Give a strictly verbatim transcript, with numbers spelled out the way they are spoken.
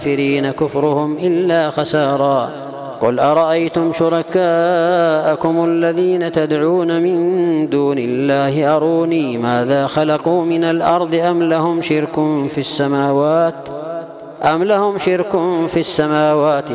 الكافرين كفرهم إلا خسارا. قل أرأيتم شركاءكم الذين تدعون من دون الله أروني ماذا خلقوا من الأرض أم لهم شرك في السماوات أم لهم شرك في السماوات